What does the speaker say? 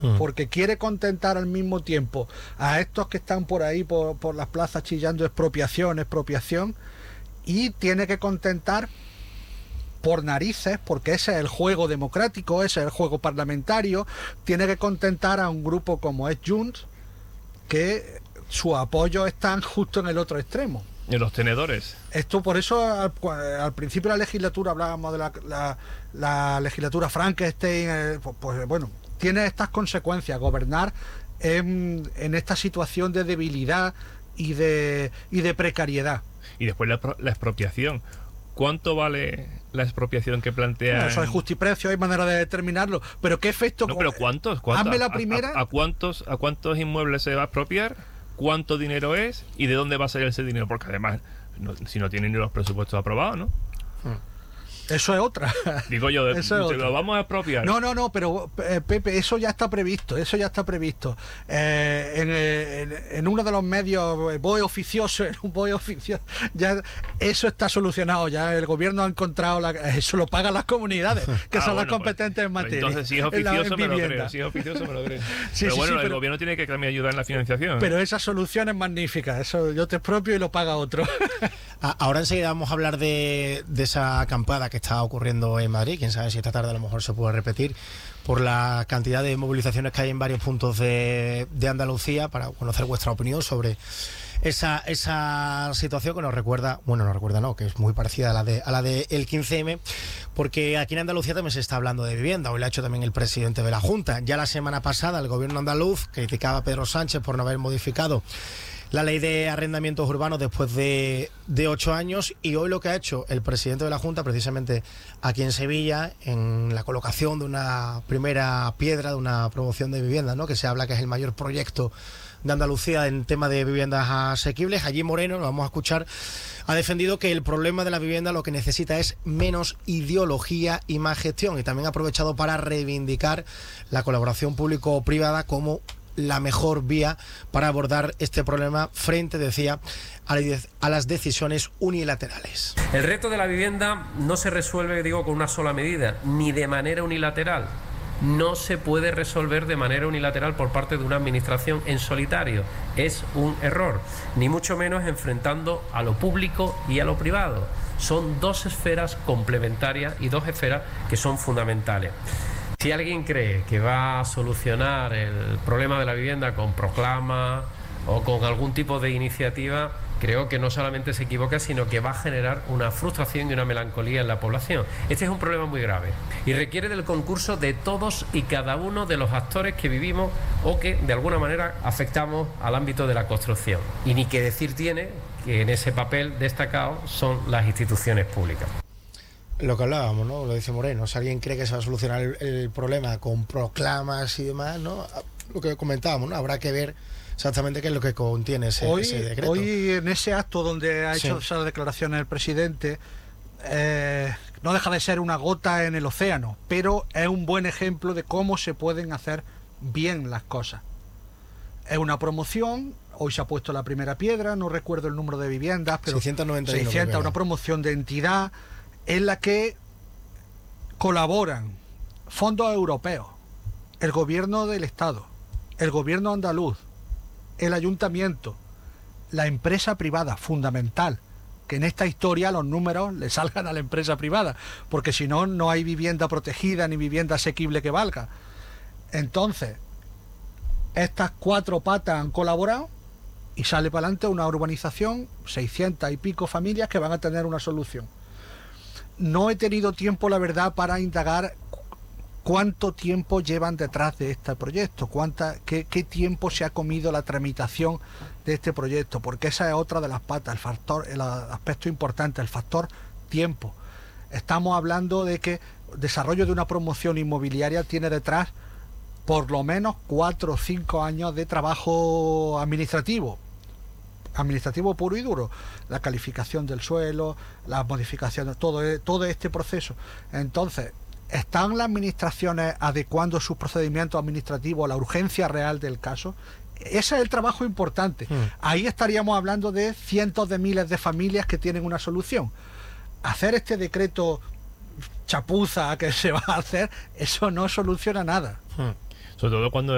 porque quiere contentar al mismo tiempo a estos que están por ahí por las plazas chillando expropiación, y tiene que contentar por narices, porque ese es el juego democrático, ese es el juego parlamentario, tiene que contentar a un grupo como es Junts, que su apoyo están justo en el otro extremo. ¿Y los tenedores? Esto, por eso al principio de la legislatura hablábamos de la legislatura Frankenstein, pues bueno, tiene estas consecuencias, gobernar en esta situación de debilidad y de precariedad. Y después la expropiación. ¿Cuánto vale la expropiación que plantea? Bueno, eso es justiprecio, hay manera de determinarlo, pero ¿qué efecto? No, pero ¿cuántos? Hazme la primera. ¿A cuántos inmuebles se va a expropiar? ¿Cuánto dinero es? ¿Y de dónde va a salir ese dinero? Porque además, si no tienen ni los presupuestos aprobados, ¿no? Eso es otra. Digo yo, lo vamos a expropiar. No, pero Pepe, eso ya está previsto. En uno de los medios, BOE oficioso, ya eso está solucionado. Ya el gobierno ha encontrado, eso lo pagan las comunidades, que son las competentes en materia. Entonces, si es oficioso, me lo creo. Sí, pero bueno, sí, el gobierno tiene que también ayudar en la financiación. Pero esa solución es magnífica. Eso yo te expropio y lo paga otro. Ahora enseguida vamos a hablar de esa acampada que está ocurriendo en Madrid. Quién sabe si esta tarde a lo mejor se puede repetir por la cantidad de movilizaciones que hay en varios puntos de Andalucía, para conocer vuestra opinión sobre esa situación que nos recuerda, que es muy parecida a la de el 15M, porque aquí en Andalucía también se está hablando de vivienda. Hoy lo ha hecho también el presidente de la Junta. Ya la semana pasada el gobierno andaluz criticaba a Pedro Sánchez por no haber modificado la ley de arrendamientos urbanos después de 8 años, y hoy lo que ha hecho el presidente de la Junta, precisamente aquí en Sevilla, en la colocación de una primera piedra de una promoción de vivienda, ¿no?, que se habla que es el mayor proyecto de Andalucía en tema de viviendas asequibles. Allí Moreno, lo vamos a escuchar, ha defendido que el problema de la vivienda lo que necesita es menos ideología y más gestión, y también ha aprovechado para reivindicar la colaboración público-privada como la mejor vía para abordar este problema frente, decía, a las decisiones unilaterales. El reto de la vivienda no se resuelve, con una sola medida, ni de manera unilateral. No se puede resolver de manera unilateral por parte de una administración en solitario. Es un error, ni mucho menos enfrentando a lo público y a lo privado. Son dos esferas complementarias y dos esferas que son fundamentales. Si alguien cree que va a solucionar el problema de la vivienda con proclama o con algún tipo de iniciativa, creo que no solamente se equivoca, sino que va a generar una frustración y una melancolía en la población. Este es un problema muy grave y requiere del concurso de todos y cada uno de los actores que vivimos o que de alguna manera afectamos al ámbito de la construcción. Y ni que decir tiene que en ese papel destacado son las instituciones públicas. Lo que hablábamos, ¿no? Lo dice Moreno, si alguien cree que se va a solucionar el problema con proclamas y demás, ¿no? Lo que comentábamos, ¿no? Habrá que ver exactamente qué es lo que contiene ese decreto. Hoy en ese acto donde ha hecho esas declaraciones el presidente, no deja de ser una gota en el océano, pero es un buen ejemplo de cómo se pueden hacer bien las cosas. Es una promoción, hoy se ha puesto la primera piedra, no recuerdo el número de viviendas, pero 600, una promoción de entidad en la que colaboran fondos europeos, el gobierno del Estado, el gobierno andaluz, el ayuntamiento, la empresa privada, fundamental, que en esta historia los números le salgan a la empresa privada, porque si no, no hay vivienda protegida ni vivienda asequible que valga. Entonces, estas cuatro patas han colaborado y sale para adelante una urbanización, 600 y pico familias que van a tener una solución. No he tenido tiempo, la verdad, para indagar cuánto tiempo llevan detrás de este proyecto, qué tiempo se ha comido la tramitación de este proyecto, porque esa es otra de las patas, el aspecto importante, el factor tiempo. Estamos hablando de que el desarrollo de una promoción inmobiliaria tiene detrás por lo menos 4 o 5 años de trabajo administrativo puro y duro, la calificación del suelo, las modificaciones, todo este proceso. Entonces, ¿están las administraciones adecuando sus procedimientos administrativos a la urgencia real del caso? Ese es el trabajo importante. Ahí estaríamos hablando de cientos de miles de familias que tienen una solución. Hacer este decreto chapuza que se va a hacer, eso no soluciona nada. Sobre todo cuando